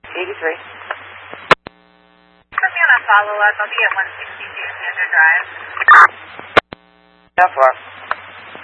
83. Put me on a follow-up. I'll be at 162 Sandra Drive. How far?